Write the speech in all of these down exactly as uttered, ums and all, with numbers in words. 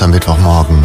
am Mittwochmorgen.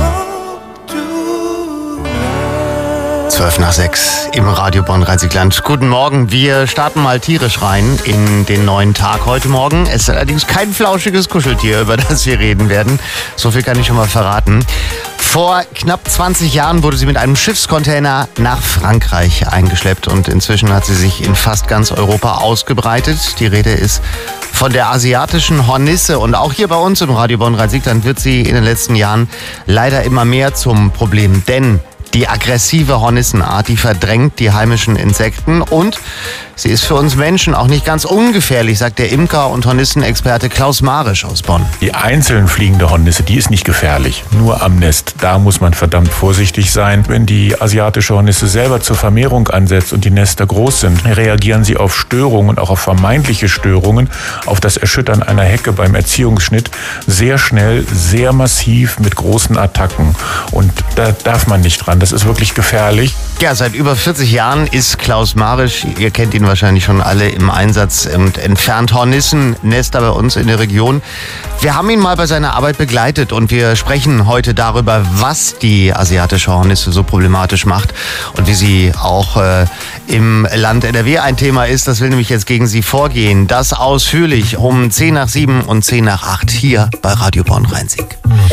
zwölf nach sechs im Radio Bonn-Rhein-Sieg-Land. Guten Morgen, wir starten mal tierisch rein in den neuen Tag heute Morgen. Es ist allerdings kein flauschiges Kuscheltier, über das wir reden werden. So viel kann ich schon mal verraten. Vor knapp zwanzig Jahren wurde sie mit einem Schiffscontainer nach Frankreich eingeschleppt und inzwischen hat sie sich in fast ganz Europa ausgebreitet. Die Rede ist von der asiatischen Hornisse und auch hier bei uns im Radio Bonn-Rhein-Sieg-Land wird sie in den letzten Jahren leider immer mehr zum Problem, denn die aggressive Hornissenart, die verdrängt die heimischen Insekten und sie ist für uns Menschen auch nicht ganz ungefährlich, sagt der Imker und Hornissenexperte Klaus Marisch aus Bonn. Die einzeln fliegende Hornisse, die ist nicht gefährlich, nur am Nest. Da muss man verdammt vorsichtig sein. Wenn die asiatische Hornisse selber zur Vermehrung ansetzt und die Nester groß sind, reagieren sie auf Störungen, auch auf vermeintliche Störungen, auf das Erschüttern einer Hecke beim Erziehungsschnitt sehr schnell, sehr massiv mit großen Attacken. Und da darf man nicht dran. Das ist wirklich gefährlich. Ja, seit über vierzig Jahren ist Klaus Marisch, ihr kennt ihn wahrscheinlich schon alle, im Einsatz und entfernt Hornissennester bei uns in der Region. Wir haben ihn mal bei seiner Arbeit begleitet und wir sprechen heute darüber, was die asiatische Hornisse so problematisch macht und wie sie auch äh, im Land N R W ein Thema ist. Das will nämlich jetzt gegen sie vorgehen. Das ausführlich um zehn nach sieben und zehn nach acht hier bei Radio Bonn-Rhein-Sieg.